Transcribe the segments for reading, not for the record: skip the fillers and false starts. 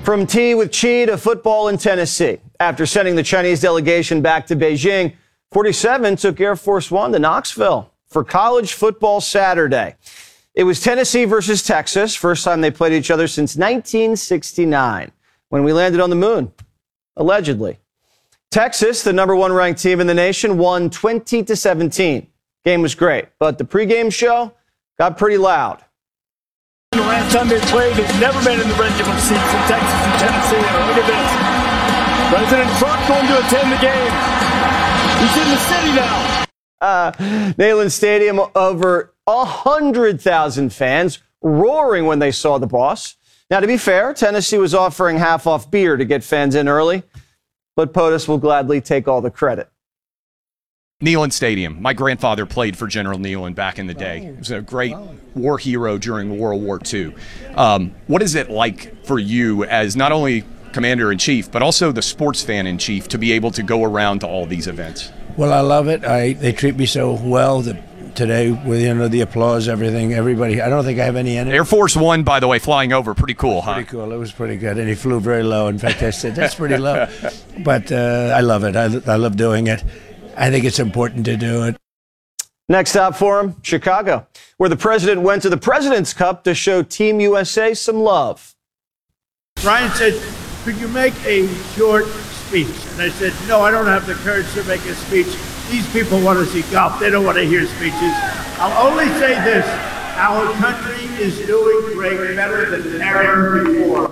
From tea with Chi to football in Tennessee. After sending the Chinese delegation back to Beijing, 47 took Air Force One to Knoxville for college football Saturday. It was Tennessee versus Texas, first time they played each other since 1969, when we landed on the moon, allegedly. Texas, the number one ranked team in the nation, won 20-17. Game was great, but the pregame show got pretty loud. The last time they played, they've never been in the regular seats in Texas and Tennessee. Look at this. President Trump going to attend the game. He's in the city now. Neyland Stadium, over 100,000 fans roaring when they saw the boss. Now, to be fair, Tennessee was offering half-off beer to get fans in early, but POTUS will gladly take all the credit. Neyland Stadium. My grandfather played for General Neyland back in the day. He was a great war hero during World War II. What is it like for you as not only commander-in-chief, but also the sports fan-in-chief to be able to go around to all these events? Well, I love it. They treat me so well today with the applause, everything, everybody. I don't think I have any enemy. Air Force One, by the way, flying over. Pretty cool, huh? Pretty cool. It was pretty good. And he flew very low. In fact, I said, that's pretty low. But I love it. I love doing it. I think it's important to do it. Next stop for him, Chicago, where the president went to the President's Cup to show Team USA some love. Ryan said, could you make a short speech? And I said, no, I don't have the courage to make a speech. These people want to see golf. They don't want to hear speeches. I'll only say this. Our country is doing great, better than ever before.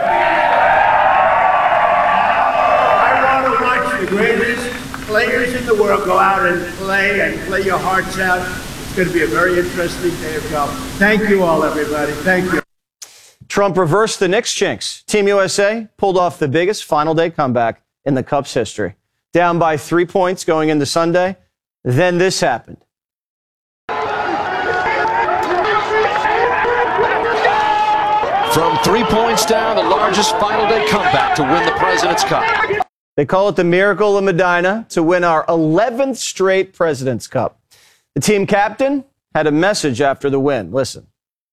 I want to watch the greatest players in the world go out and play your hearts out. It's going to be a very interesting day of golf. Thank you all, everybody. Thank you. Trump reversed the Knicks jinx. Team USA pulled off the biggest final day comeback in the Cup's history. Down by 3 points going into Sunday. Then this happened. From 3 points down, the largest final day comeback to win the President's Cup. They call it the Miracle of Medina to win our 11th straight President's Cup. The team captain had a message after the win. Listen.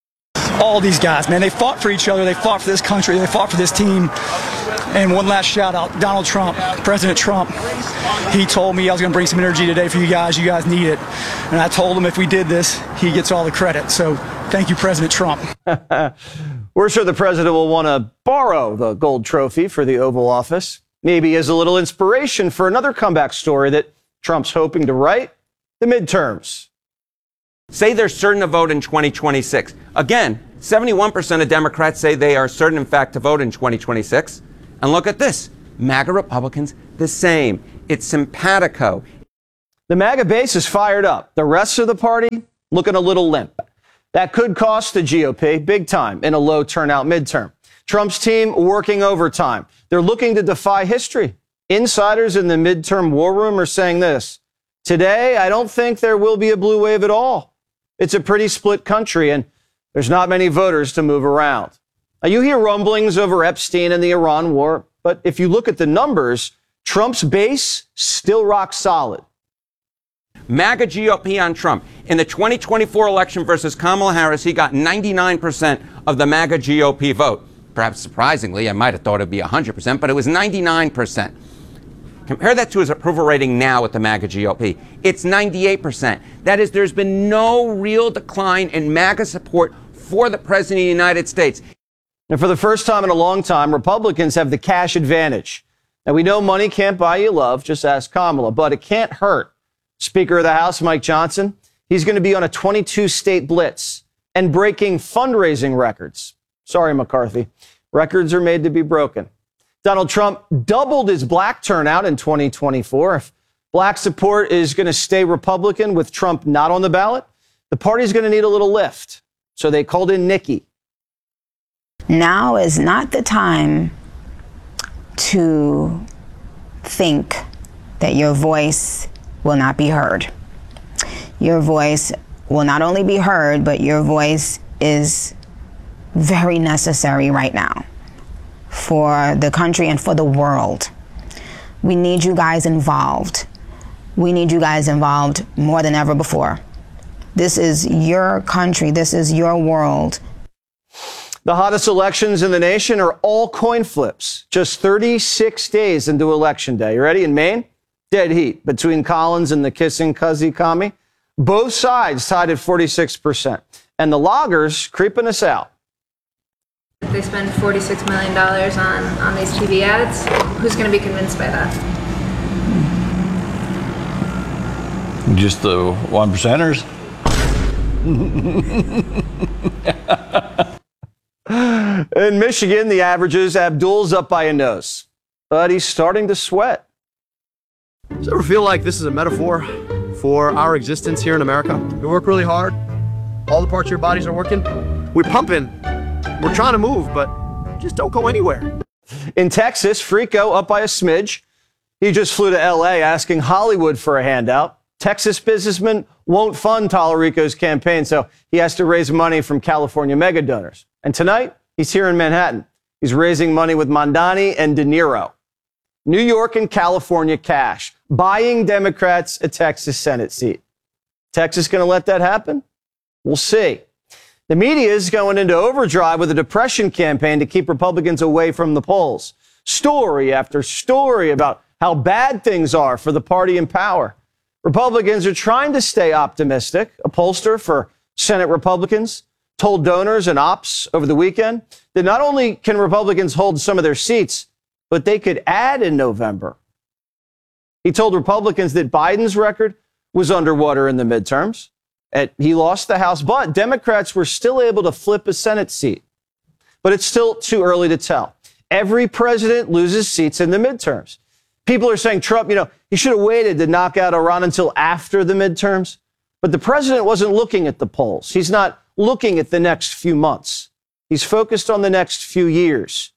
All these guys, man, they fought for each other. They fought for this country. They fought for this team. And one last shout out, Donald Trump, President Trump. He told me I was going to bring some energy today for you guys. You guys need it. And I told him if we did this, he gets all the credit. So thank you, President Trump. We're sure the president will want to borrow the gold trophy for the Oval Office. Maybe as a little inspiration for another comeback story that Trump's hoping to write, the midterms. Say they're certain to vote in 2026. Again, 71% of Democrats say they are certain, in fact, to vote in 2026. And look at this. MAGA Republicans, the same. It's simpatico. The MAGA base is fired up. The rest of the party looking a little limp. That could cost the GOP big time in a low turnout midterm. Trump's team working overtime. They're looking to defy history. Insiders in the midterm war room are saying this. Today, I don't think there will be a blue wave at all. It's a pretty split country, and there's not many voters to move around. Now, you hear rumblings over Epstein and the Iran war, but if you look at the numbers, Trump's base still rock solid. MAGA GOP on Trump. In the 2024 election versus Kamala Harris, he got 99% of the MAGA GOP vote. Perhaps surprisingly, I might have thought it'd be 100%, but it was 99%. Compare that to his approval rating now with the MAGA GOP. It's 98%. That is, there's been no real decline in MAGA support for the President of the United States. And for the first time in a long time, Republicans have the cash advantage. Now, we know money can't buy you love, just ask Kamala, but it can't hurt. Speaker of the House, Mike Johnson, he's going to be on a 22-state blitz and breaking fundraising records. Sorry, McCarthy. Records are made to be broken. Donald Trump doubled his black turnout in 2024. If black support is going to stay Republican with Trump not on the ballot, the party's going to need a little lift. So they called in Nikki. Now is not the time to think that your voice will not be heard. Your voice will not only be heard, but your voice is very necessary right now for the country and for the world. We need you guys involved. We need you guys involved more than ever before. This is your country. This is your world. The hottest elections in the nation are all coin flips. Just 36 days into Election Day. You ready? In Maine, dead heat between Collins and the kissing Cuzzy commie. Both sides tied at 46%. And the loggers creeping us out. They spend $46 million on these TV ads. Who's going to be convinced by that? Just the 1%ers. In Michigan, the averages, Abdul's up by a nose, but he's starting to sweat. Does it ever feel like this is a metaphor for our existence here in America? We work really hard. All the parts of your bodies are working. We're pumping. We're trying to move, but just don't go anywhere. In Texas, Frico up by a smidge. He just flew to L.A. asking Hollywood for a handout. Texas businessman won't fund Tallarico's campaign, so he has to raise money from California mega donors. And tonight, he's here in Manhattan. He's raising money with Mondani and De Niro. New York and California cash, buying Democrats a Texas Senate seat. Texas going to let that happen? We'll see. The media is going into overdrive with a depression campaign to keep Republicans away from the polls. Story after story about how bad things are for the party in power. Republicans are trying to stay optimistic. A pollster for Senate Republicans told donors and ops over the weekend that not only can Republicans hold some of their seats, but they could add in November. He told Republicans that Biden's record was underwater in the midterms. He lost the House, but Democrats were still able to flip a Senate seat. But it's still too early to tell. Every president loses seats in the midterms. People are saying Trump, he should have waited to knock out Iran until after the midterms. But the president wasn't looking at the polls. He's not looking at the next few months. He's focused on the next few years,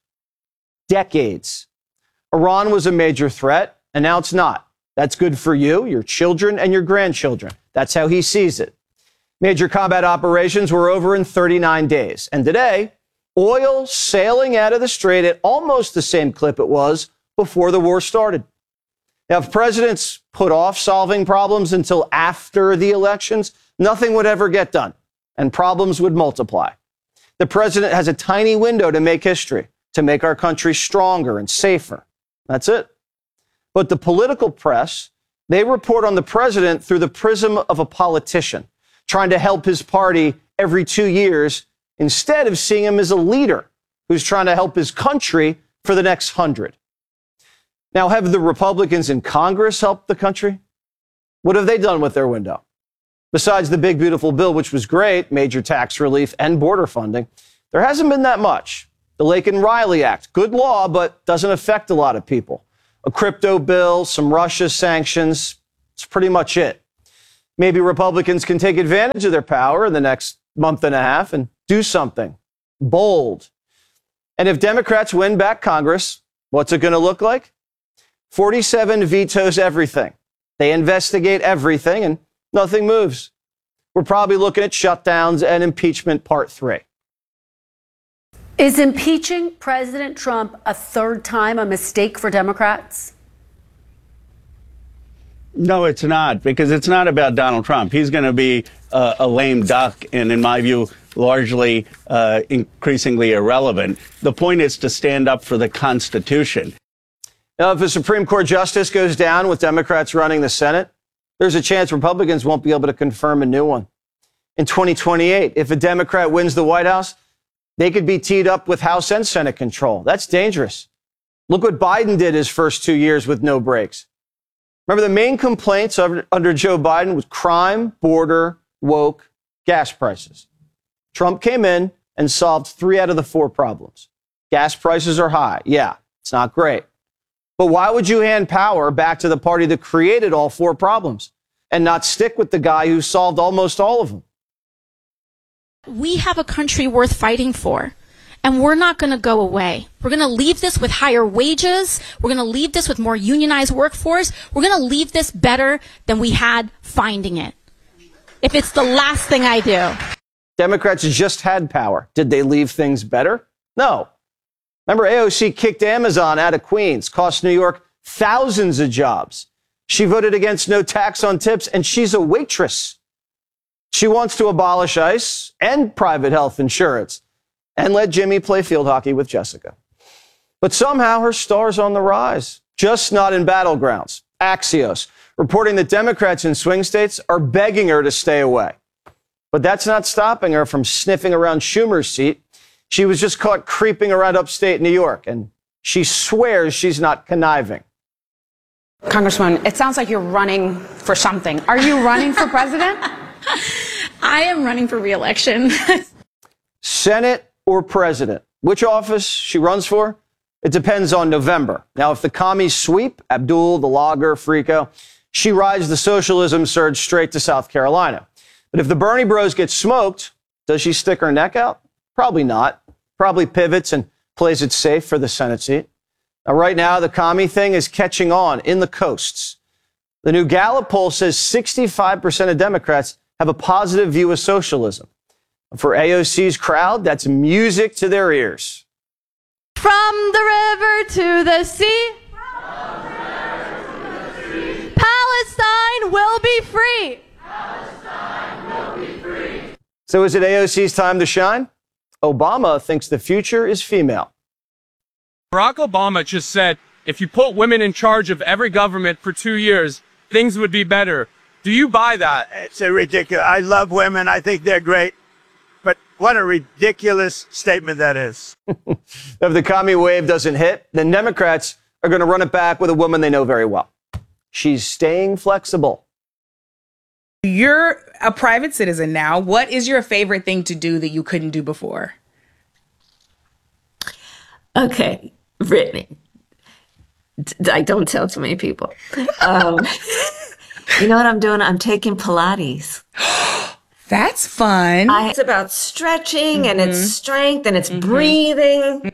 decades. Iran was a major threat, and now it's not. That's good for you, your children, and your grandchildren. That's how he sees it. Major combat operations were over in 39 days. And today, oil sailing out of the strait at almost the same clip it was before the war started. Now, if presidents put off solving problems until after the elections, nothing would ever get done, and problems would multiply. The president has a tiny window to make history, to make our country stronger and safer. That's it. But the political press, they report on the president through the prism of a politician, trying to help his party every 2 years instead of seeing him as a leader who's trying to help his country for the next 100. Now, have the Republicans in Congress helped the country? What have they done with their window? Besides the big, beautiful bill, which was great, major tax relief and border funding, there hasn't been that much. The Laken-Riley Act, good law, but doesn't affect a lot of people. A crypto bill, some Russia sanctions, it's pretty much it. Maybe Republicans can take advantage of their power in the next month and a half and do something bold. And if Democrats win back Congress, what's it going to look like? 47 vetoes everything. They investigate everything and nothing moves. We're probably looking at shutdowns and impeachment part 3. Is impeaching President Trump a third time a mistake for Democrats? No, it's not, because it's not about Donald Trump. He's going to be a lame duck and, in my view, largely increasingly irrelevant. The point is to stand up for the Constitution. Now, if a Supreme Court justice goes down with Democrats running the Senate, there's a chance Republicans won't be able to confirm a new one. In 2028, if a Democrat wins the White House, they could be teed up with House and Senate control. That's dangerous. Look what Biden did his first 2 years with no breaks. Remember, the main complaints under Joe Biden was crime, border, woke, gas prices. Trump came in and solved 3 out of the 4 problems. Gas prices are high. Yeah, it's not great. But why would you hand power back to the party that created all 4 problems and not stick with the guy who solved almost all of them? We have a country worth fighting for, and we're not going to go away. We're going to leave this with higher wages. We're going to leave this with more unionized workforce. We're going to leave this better than we had finding it, if it's the last thing I do. Democrats just had power. Did they leave things better? No. Remember, AOC kicked Amazon out of Queens, cost New York thousands of jobs. She voted against no tax on tips, and she's a waitress. She wants to abolish ICE and private health insurance. and let Jimmy play field hockey with Jessica. But somehow her star's on the rise, just not in battlegrounds. Axios reporting that Democrats in swing states are begging her to stay away. But that's not stopping her from sniffing around Schumer's seat. She was just caught creeping around upstate New York, and she swears she's not conniving. Congresswoman, it sounds like you're running for something. Are you running for president? I am running for re-election. Senate or president? Which office she runs for? It depends on November. Now, if the commies sweep, Abdul, the logger, Frico, she rides the socialism surge straight to South Carolina. But if the Bernie bros get smoked, does she stick her neck out? Probably not. Probably pivots and plays it safe for the Senate seat. Now, right now, the commie thing is catching on in the coasts. The new Gallup poll says 65% of Democrats have a positive view of socialism. For AOC's crowd, that's music to their ears. From the river to the sea, Palestine will be free. So is it AOC's time to shine? Obama thinks the future is female. Barack Obama just said, if you put women in charge of every government for 2 years, things would be better. Do you buy that? It's a ridiculous. I love women. I think they're great. But what a ridiculous statement that is. If the commie wave doesn't hit, then Democrats are going to run it back with a woman they know very well. She's staying flexible. You're a private citizen now. What is your favorite thing to do that you couldn't do before? Okay, Brittany. I don't tell too many people. You know what I'm doing? I'm taking Pilates. That's fun. It's about stretching and it's strength and it's breathing.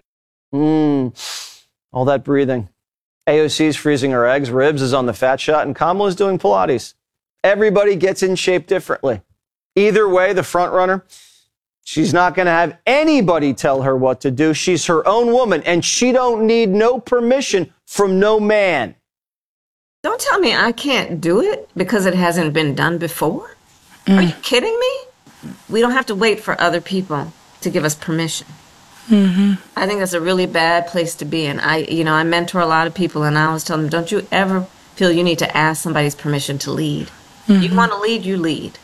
All that breathing. AOC's freezing her eggs, Ribs is on the fat shot, and Kamala's doing Pilates. Everybody gets in shape differently. Either way, the front runner, she's not going to have anybody tell her what to do. She's her own woman, and she don't need no permission from no man. Don't tell me I can't do it because it hasn't been done before. Are you kidding me? We don't have to wait for other people to give us permission. I think that's a really bad place to be in. I mentor a lot of people, and I always tell them, don't you ever feel you need to ask somebody's permission to lead. You want to lead, you lead.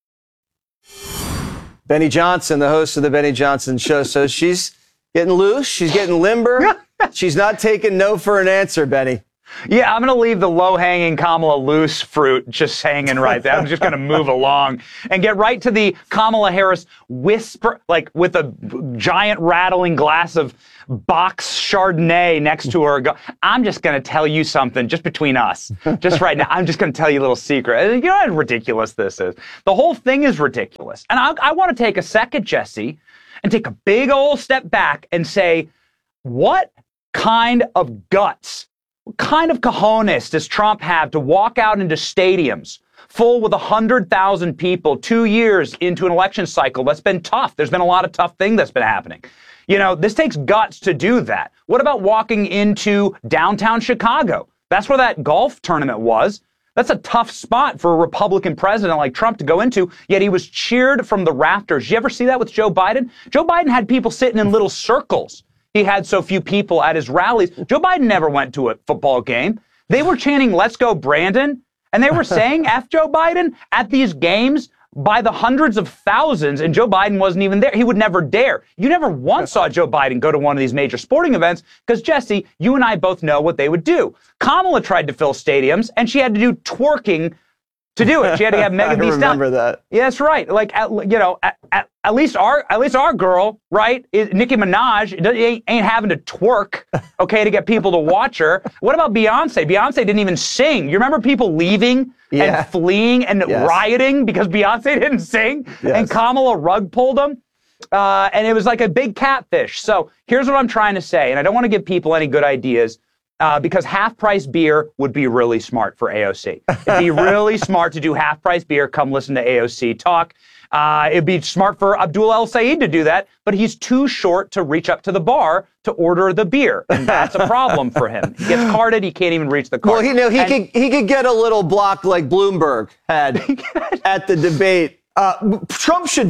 Benny Johnson, the host of the Benny Johnson Show, so she's getting loose, she's getting limber. She's not taking no for an answer, Benny. Yeah, I'm going to leave the low-hanging Kamala loose fruit just hanging right there. I'm just going to move along and get right to the Kamala Harris whisper, like with a giant rattling glass of box Chardonnay next to her. I'm just going to tell you something just between us. Just right now, I'm just going to tell you a little secret. You know how ridiculous this is? The whole thing is ridiculous. And I want to take a second, Jesse, and take a big old step back and say, what kind of guts, what kind of cojones does Trump have to walk out into stadiums full with 100,000 people 2 years into an election cycle that's been tough? There's been a lot of tough things that's been happening. You know, this takes guts to do that. What about walking into downtown Chicago? That's where that golf tournament was. That's a tough spot for a Republican president like Trump to go into, yet he was cheered from the rafters. You ever see that with Joe Biden? Joe Biden had people sitting in little circles. He had so few people at his rallies. Joe Biden never went to a football game. They were chanting, "Let's go, Brandon." And they were saying F Joe Biden at these games by the hundreds of thousands, and Joe Biden wasn't even there. He would never dare. You never once saw Joe Biden go to one of these major sporting events because, Jesse, you and I both know what they would do. Kamala tried to fill stadiums, and she had to do twerking to do it. She had to have Megan Thee Stallion. I remember that. Yeah, that's right. Like, at least our girl, right? Nicki Minaj ain't having to twerk, okay, to get people to watch her. What about Beyonce? Beyonce didn't even sing. You remember people leaving and fleeing and rioting because Beyonce didn't sing? And Kamala rug pulled them? And it was like a big catfish. So here's what I'm trying to say, and I don't want to give people any good ideas. Because half-price beer would be really smart for AOC. It'd be really smart to do half-price beer. Come listen to AOC talk. It'd be smart for Abdul El-Sayed to do that, but he's too short to reach up to the bar to order the beer, and that's a problem for him. He gets carded. He can't even reach the card. Well, he could get a little block like Bloomberg had at the debate. Trump should do that.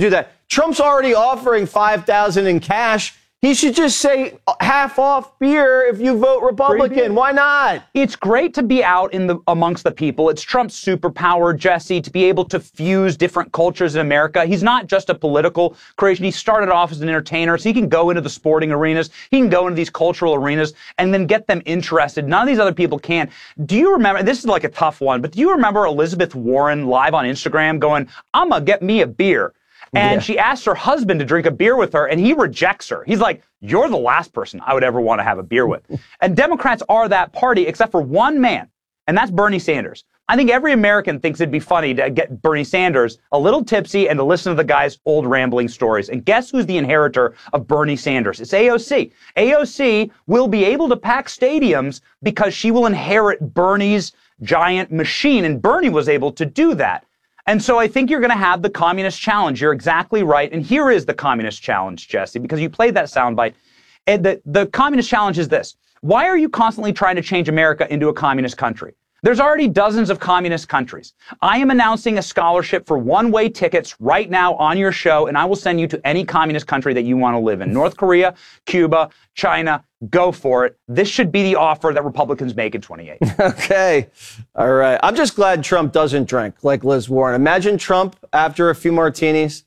Trump's already offering $5,000 in cash. He should just say half off beer if you vote Republican. Why not? It's great to be out amongst the people. It's Trump's superpower, Jesse, to be able to fuse different cultures in America. He's not just a political creation. He started off as an entertainer, so he can go into the sporting arenas. He can go into these cultural arenas and then get them interested. None of these other people can. Do you remember, this is like a tough one, but do you remember Elizabeth Warren live on Instagram going, I'm going to get me a beer? And she asks her husband to drink a beer with her, and he rejects her. He's like, you're the last person I would ever want to have a beer with. And Democrats are that party, except for one man, and that's Bernie Sanders. I think every American thinks it'd be funny to get Bernie Sanders a little tipsy and to listen to the guy's old rambling stories. And guess who's the inheritor of Bernie Sanders? It's AOC. AOC will be able to pack stadiums because she will inherit Bernie's giant machine, and Bernie was able to do that. And so I think you're going to have the communist challenge. You're exactly right. And here is the communist challenge, Jesse, because you played that soundbite. And the communist challenge is this. Why are you constantly trying to change America into a communist country? There's already dozens of communist countries. I am announcing a scholarship for one-way tickets right now on your show, and I will send you to any communist country that you want to live in. North Korea, Cuba, China, go for it. This should be the offer that Republicans make in 2028. Okay. All right. I'm just glad Trump doesn't drink like Liz Warren. Imagine Trump after a few martinis.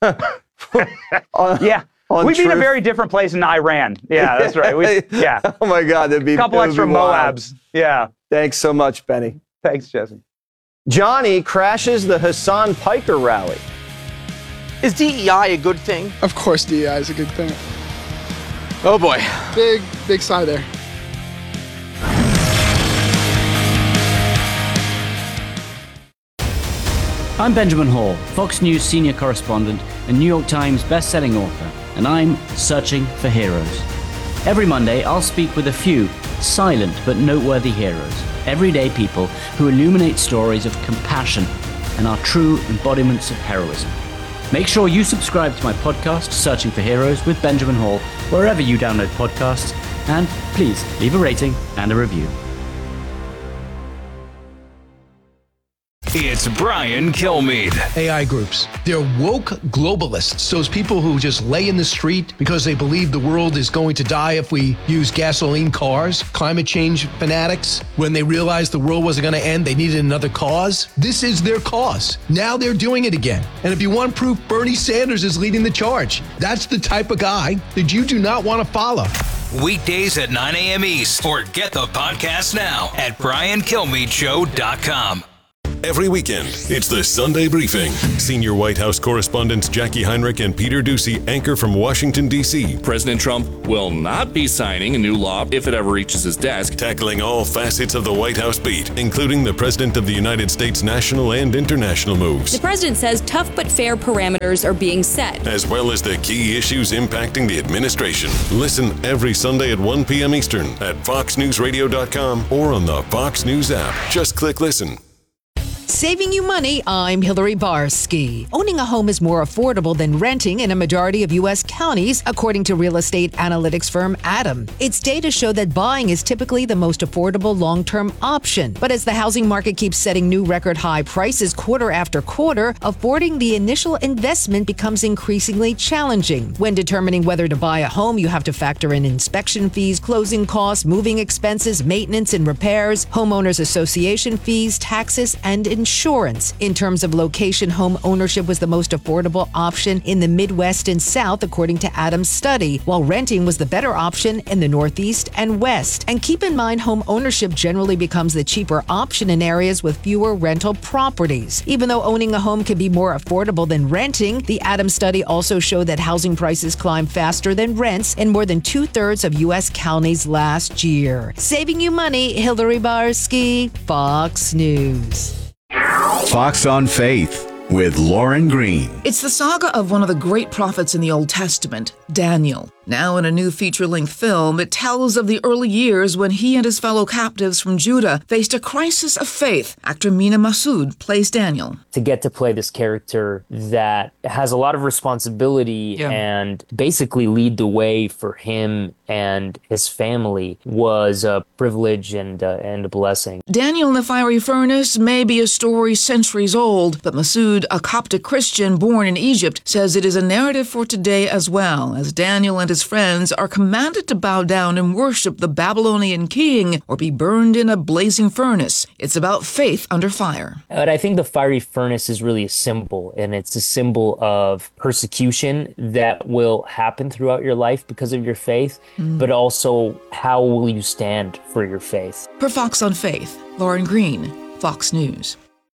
Yeah. We'd be in a very different place in Iran. Yeah, that's right. Yeah. Oh, my God. That'd be a couple extra wild. Moabs. Yeah. Thanks so much, Benny. Thanks, Jesse. Johnny crashes the Hassan Piker rally. Is DEI a good thing? Of course DEI is a good thing. Oh, boy. Big sigh there. I'm Benjamin Hall, Fox News senior correspondent and New York Times best-selling author, and I'm searching for heroes. Every Monday, I'll speak with a few silent but noteworthy heroes, everyday people who illuminate stories of compassion and are true embodiments of heroism. Make sure you subscribe to my podcast, Searching for Heroes with Benjamin Hall, wherever you download podcasts, and please leave a rating and a review. It's Brian Kilmeade. AI groups. They're woke globalists. Those people who just lay in the street because they believe the world is going to die if we use gasoline cars. Climate change fanatics. When they realized the world wasn't going to end, they needed another cause. This is their cause. Now they're doing it again. And if you want proof, Bernie Sanders is leading the charge. That's the type of guy that you do not want to follow. Weekdays at 9 a.m. East, or get the podcast now at BrianKilmeadeShow.com. Every weekend, it's the Sunday Briefing. Senior White House correspondents Jackie Heinrich and Peter Doocy anchor from Washington, D.C. President Trump will not be signing a new law if it ever reaches his desk. Tackling all facets of the White House beat, including the President of the United States' national and international moves. The president says tough but fair parameters are being set, as well as the key issues impacting the administration. Listen every Sunday at 1 p.m. Eastern at FoxNewsRadio.com or on the Fox News app. Just click listen. Saving you money, I'm Hillary Barsky. Owning a home is more affordable than renting in a majority of U.S. counties, according to real estate analytics firm Adam. Its data show that buying is typically the most affordable long-term option. But as the housing market keeps setting new record high prices quarter after quarter, affording the initial investment becomes increasingly challenging. When determining whether to buy a home, you have to factor in inspection fees, closing costs, moving expenses, maintenance and repairs, homeowners association fees, taxes, and insurance. In terms of location, home ownership was the most affordable option in the Midwest and South, according to Adam's study, while renting was the better option in the Northeast and West. And keep in mind, home ownership generally becomes the cheaper option in areas with fewer rental properties. Even though owning a home can be more affordable than renting, the Adams study also showed that housing prices climbed faster than rents in more than 2/3 of U.S. counties last year. Saving you money, Hillary Barsky, Fox News. Fox on Faith with Lauren Green. It's the saga of one of the great prophets in the Old Testament, Daniel. Now in a new feature-length film, it tells of the early years when he and his fellow captives from Judah faced a crisis of faith. Actor Mina Massoud plays Daniel. To get to play this character that has a lot of responsibility and basically lead the way for him and his family was a privilege and a blessing. Daniel in the Fiery Furnace may be a story centuries old, but Massoud, a Coptic Christian born in Egypt, says it is a narrative for today as well, as Daniel and his friends are commanded to bow down and worship the Babylonian king or be burned in a blazing furnace. It's about faith under fire. But I think the Fiery Furnace is really a symbol, and it's a symbol of persecution that will happen throughout your life because of your faith, but also how will you stand for your faith. For Fox on Faith, Lauren Green, Fox News.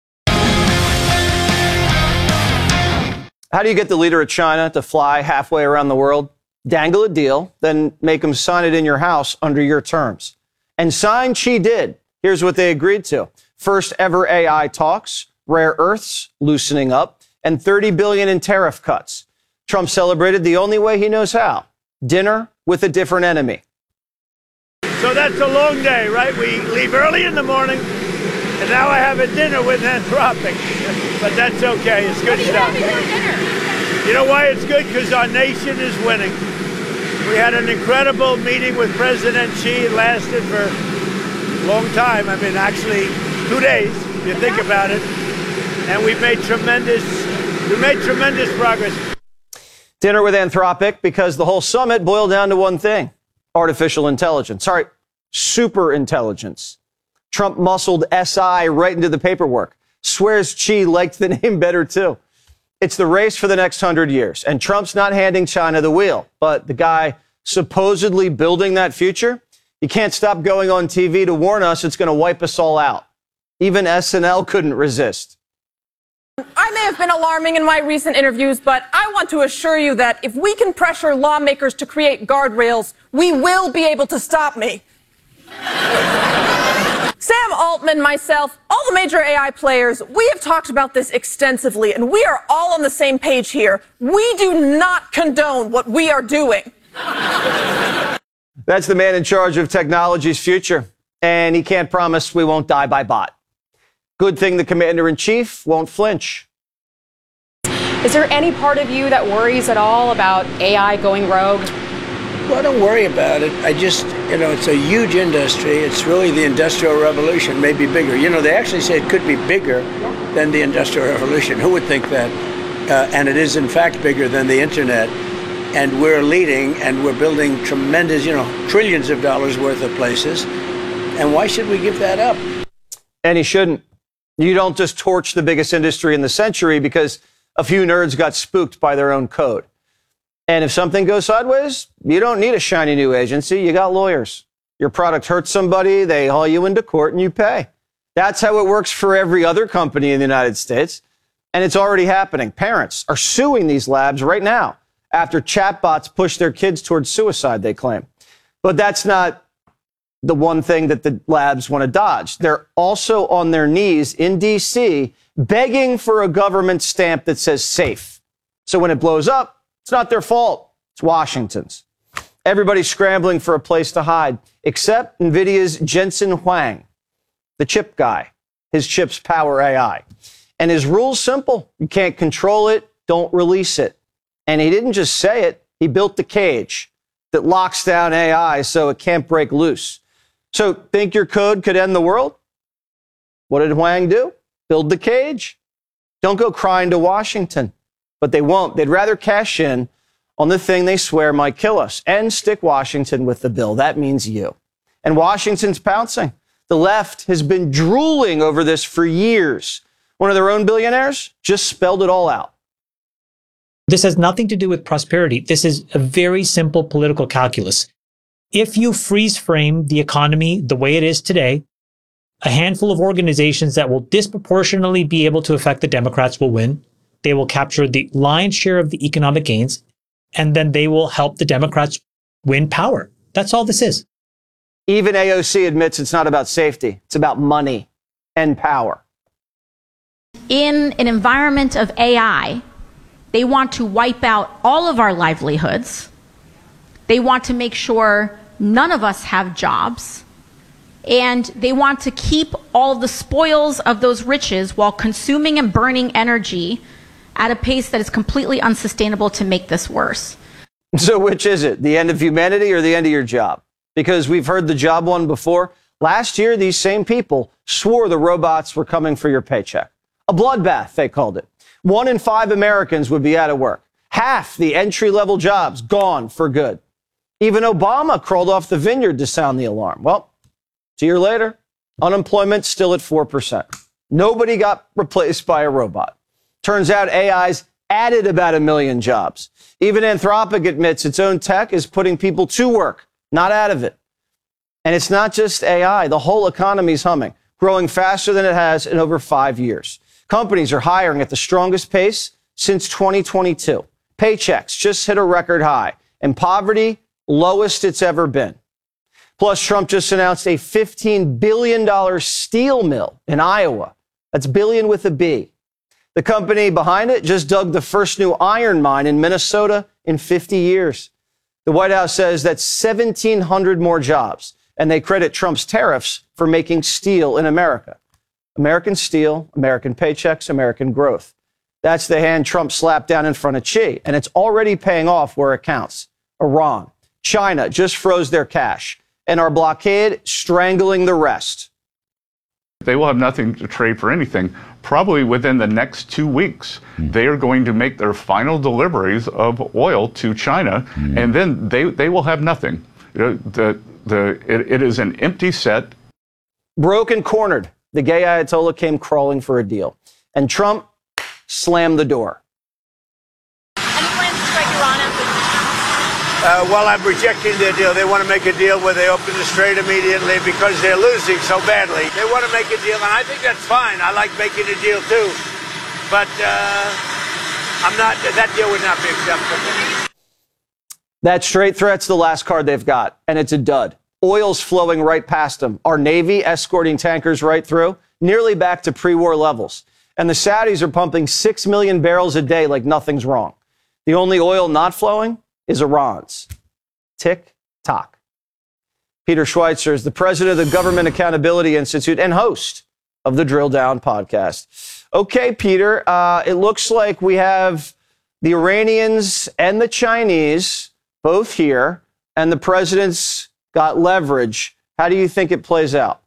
How do you get the leader of China to fly halfway around the world? Dangle a deal, then make him sign it in your house under your terms. And sign Xi did. Here's what they agreed to. First ever AI talks, rare earths loosening up, and $30 billion in tariff cuts. Trump celebrated the only way he knows how. Dinner with a different enemy. So that's a long day, right? We leave early in the morning, and now I have a dinner with Anthropic. But that's okay. It's good stuff. You know why it's good? Because our nation is winning. We had an incredible meeting with President Xi. It lasted for a long time. I mean, actually 2 days, if you think about it. And we made tremendous progress. Dinner with Anthropic because the whole summit boiled down to one thing: artificial intelligence. Sorry, super intelligence. Trump muscled SI right into the paperwork. Swears Xi liked the name better, too. It's the race for the next 100 years, and Trump's not handing China the wheel. But the guy supposedly building that future, you can't stop going on TV to warn us it's going to wipe us all out. Even SNL couldn't resist. I may have been alarming in my recent interviews, but I want to assure you that if we can pressure lawmakers to create guardrails, we will be able to stop me. Sam Altman, myself, all the major AI players, we have talked about this extensively, and we are all on the same page here. We do not condone what we are doing. That's the man in charge of technology's future, and he can't promise we won't die by bot. Good thing the commander-in-chief won't flinch. Is there any part of you that worries at all about AI going rogue? Well, I don't worry about it. I just, it's a huge industry. It's really the Industrial Revolution, maybe bigger. They actually say it could be bigger than the Industrial Revolution. Who would think that? And it is, in fact, bigger than the Internet. And we're leading, and we're building tremendous, trillions of dollars worth of places. And why should we give that up? And he shouldn't. You don't just torch the biggest industry in the century because a few nerds got spooked by their own code. And if something goes sideways, you don't need a shiny new agency. You got lawyers. Your product hurts somebody, they haul you into court and you pay. That's how it works for every other company in the United States. And it's already happening. Parents are suing these labs right now after chatbots push their kids towards suicide, they claim. But that's not the one thing that the labs want to dodge. They're also on their knees in D.C. begging for a government stamp that says safe. So when it blows up, it's not their fault. It's Washington's. Everybody's scrambling for a place to hide, except NVIDIA's Jensen Huang, the chip guy. His chips power AI. And his rule's simple. You can't control it, don't release it. And he didn't just say it. He built the cage that locks down AI so it can't break loose. So think your code could end the world? What did Huang do? Build the cage. Don't go crying to Washington. But they won't. They'd rather cash in on the thing they swear might kill us and stick Washington with the bill. That means you. And Washington's pouncing. The left has been drooling over this for years. One of their own billionaires just spelled it all out. This has nothing to do with prosperity. This is a very simple political calculus. If you freeze frame the economy the way it is today, a handful of organizations that will disproportionately be able to affect the Democrats will win. They will capture the lion's share of the economic gains, and then they will help the Democrats win power. That's all this is. Even AOC admits it's not about safety. It's about money and power. In an environment of AI, they want to wipe out all of our livelihoods, They want to make sure none of us have jobs. And they want to keep all the spoils of those riches while consuming and burning energy at a pace that is completely unsustainable to make this worse. So which is it? The end of humanity or the end of your job? Because we've heard the job one before. Last year, these same people swore the robots were coming for your paycheck. A bloodbath, they called it. 1 in 5 Americans would be out of work. Half the entry-level jobs gone for good. Even Obama crawled off the vineyard to sound the alarm. Well, a year later, unemployment still at 4%. Nobody got replaced by a robot. Turns out AI's added about 1 million jobs. Even Anthropic admits its own tech is putting people to work, not out of it. And it's not just AI. The whole economy's humming, growing faster than it has in over 5 years. Companies are hiring at the strongest pace since 2022. Paychecks just hit a record high, and poverty, lowest it's ever been. Plus, Trump just announced a $15 billion steel mill in Iowa. That's billion with a B. The company behind it just dug the first new iron mine in Minnesota in 50 years. The White House says that's 1,700 more jobs, and they credit Trump's tariffs for making steel in America. American steel, American paychecks, American growth. That's the hand Trump slapped down in front of Xi, and it's already paying off where it counts. Iran, China just froze their cash, and our blockade strangling the rest. They will have nothing to trade for anything. Probably within the next 2 weeks, they are going to make their final deliveries of oil to China, and then they will have nothing. It is an empty set. Broken cornered. The gay Ayatollah came crawling for a deal, and Trump slammed the door. Any plans to strike Iran after Well, I'm rejecting their deal. They want to make a deal where they open the strait immediately because they're losing so badly. They want to make a deal, and I think that's fine. I like making a deal too, but that deal would not be acceptable. That straight threat's the last card they've got, and it's a dud. Oil's flowing right past them. Our Navy escorting tankers right through, nearly back to pre-war levels. And the Saudis are pumping 6 million barrels a day like nothing's wrong. The only oil not flowing is Iran's. Tick tock. Peter Schweitzer is the president of the Government Accountability Institute and host of the Drill Down podcast. Okay, Peter, it looks like we have the Iranians and the Chinese both here, and the president's got leverage. How do you think it plays out?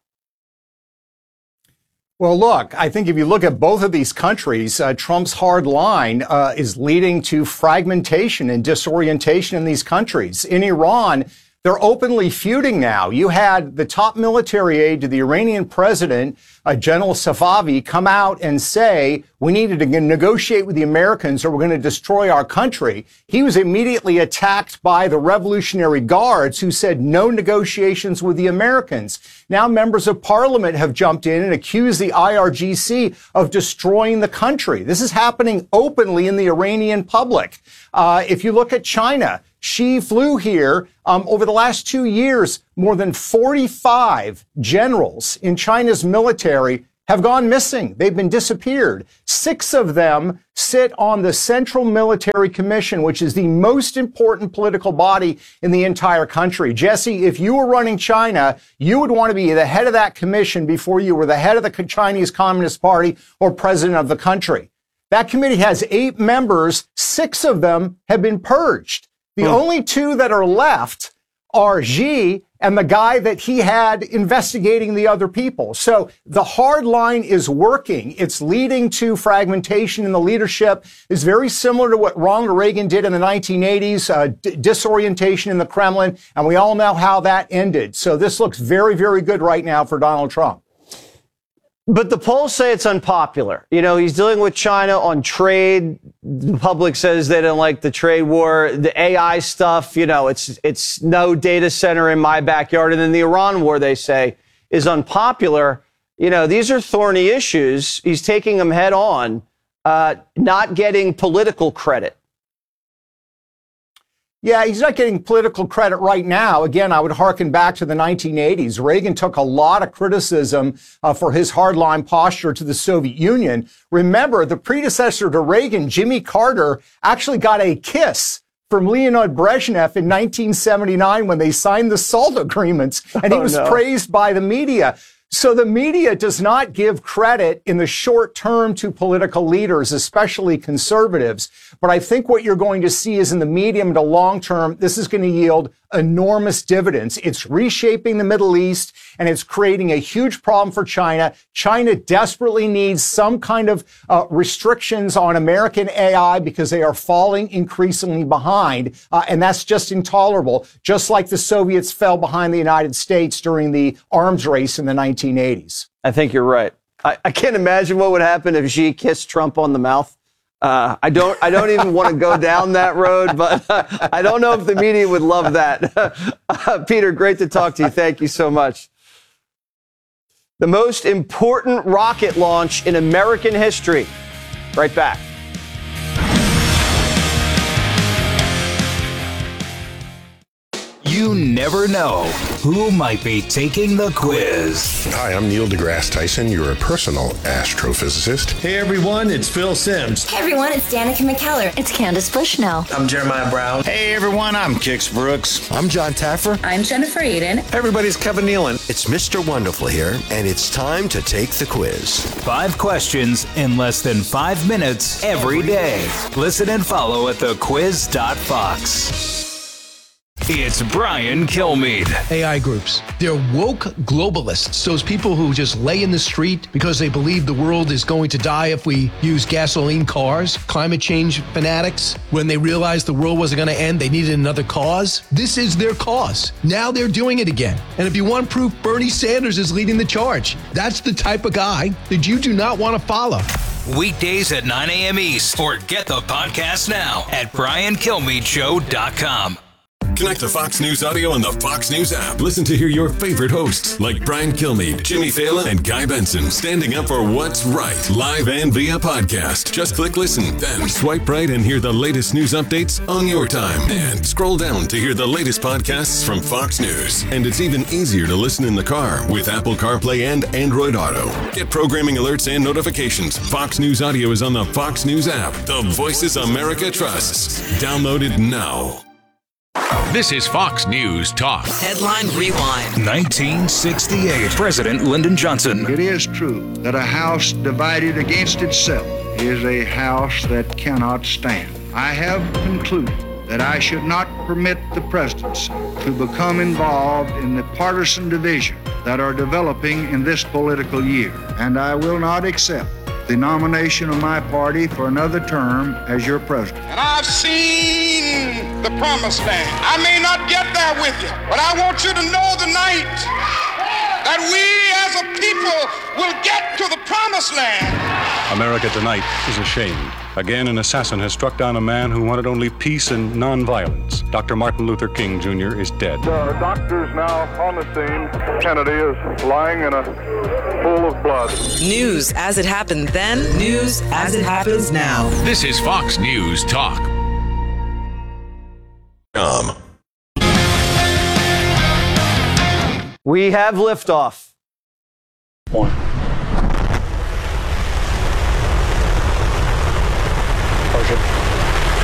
Well, look, I think if you look at both of these countries, Trump's hard line is leading to fragmentation and disorientation in these countries. In Iran, they're openly feuding now. You had the top military aide to the Iranian president, General Safavi, come out and say, we needed to negotiate with the Americans or we're going to destroy our country. He was immediately attacked by the Revolutionary Guards who said no negotiations with the Americans. Now members of parliament have jumped in and accused the IRGC of destroying the country. This is happening openly in the Iranian public. If you look at China, Xi flew here. Over the last 2 years, more than 45 generals in China's military have gone missing. They've been disappeared. 6 of them sit on the Central Military Commission, which is the most important political body in the entire country. Jesse, if you were running China, you would want to be the head of that commission before you were the head of the Chinese Communist Party or president of the country. That committee has 8 members. 6 of them have been purged. The only 2 that are left are Xi and the guy that he had investigating the other people. So the hard line is working. It's leading to fragmentation in the leadership. It's very similar to what Ronald Reagan did in the 1980s, disorientation in the Kremlin, and we all know how that ended. So this looks very, very good right now for Donald Trump. But the polls say it's unpopular. You know, he's dealing with China on trade. The public says they don't like the trade war. The AI stuff, you know, it's no data center in my backyard. And then the Iran war, they say, is unpopular. You know, these are thorny issues. He's taking them head on, not getting political credit. Yeah, he's not getting political credit right now. Again, I would hearken back to the 1980s. Reagan took a lot of criticism for his hardline posture to the Soviet Union. Remember, the predecessor to Reagan, Jimmy Carter, actually got a kiss from Leonid Brezhnev in 1979 when they signed the SALT agreements, and he was praised by the media. So the media does not give credit in the short term to political leaders, especially conservatives. But I think what you're going to see is in the medium to long term, this is going to yield enormous dividends. It's reshaping the Middle East, and it's creating a huge problem for China. China desperately needs some kind of restrictions on American AI because they are falling increasingly behind. And that's just intolerable, just like the Soviets fell behind the United States during the arms race in the 1980s. I think you're right. I can't imagine what would happen if Xi kissed Trump on the mouth. I don't even want to go down that road, but I don't know if the media would love that. Peter, great to talk to you. Thank you so much. The most important rocket launch in American history. Right back. You never know who might be taking the quiz. Hi, I'm Neil deGrasse Tyson, your personal astrophysicist. Hey everyone, it's Phil Simms. Hey everyone, it's Danica McKellar. It's Candace Bushnell. I'm Jeremiah Brown. Hey everyone, I'm Kix Brooks. I'm John Taffer. I'm Jennifer Aiden. Hey everybody's Kevin Nealon. It's Mr. Wonderful here, and it's time to take the quiz. 5 questions in less than 5 minutes every day. Listen and follow at thequiz.fox. It's Brian Kilmeade. AI groups. They're woke globalists. Those people who just lay in the street because they believe the world is going to die if we use gasoline cars. Climate change fanatics. When they realized the world wasn't going to end, they needed another cause. This is their cause. Now they're doing it again. And if you want proof, Bernie Sanders is leading the charge. That's the type of guy that you do not want to follow. Weekdays at 9 a.m. East, or get the podcast now at BrianKilmeadeShow.com. Connect to Fox News Audio on the Fox News app. Listen to hear your favorite hosts like Brian Kilmeade, Jimmy Fallon, and Guy Benson standing up for what's right, live and via podcast. Just click listen, then swipe right and hear the latest news updates on your time. And scroll down to hear the latest podcasts from Fox News. And it's even easier to listen in the car with Apple CarPlay and Android Auto. Get programming alerts and notifications. Fox News Audio is on the Fox News app. The voices America trusts. Download it now. This is Fox News Talk. Headline Rewind. 1968. President Lyndon Johnson. It is true that a house divided against itself is a house that cannot stand. I have concluded that I should not permit the presidency to become involved in the partisan division that are developing in this political year, and I will not accept the nomination of my party for another term as your president. And I've seen the promised land. I may not get there with you, but I want you to know tonight that we as a people will get to the promised land. America tonight is ashamed. Again, an assassin has struck down a man who wanted only peace and nonviolence. Dr. Martin Luther King Jr. is dead. The doctor's now on the scene. Kennedy is lying in a pool of blood. News as it happened then, news as it happens now. This is Fox News Talk. We have liftoff. 1.